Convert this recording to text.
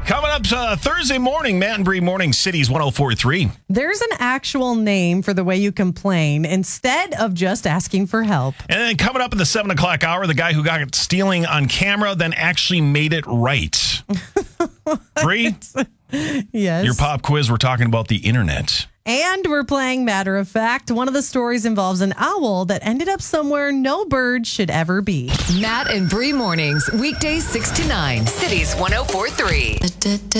Coming up Thursday morning, Matt and Bree Morning Cities 104.3. There's an actual name for the way you complain instead of just asking for help. And then coming up in the 7 o'clock hour, the guy who got stealing on camera then actually made it right. Bree? Yes. Your pop quiz, we're talking about the internet. And we're playing Matter of Fact. One of the stories involves an owl that ended up somewhere no bird should ever be. Matt and Bree Mornings, weekdays 6 to 9, Cities 104.3.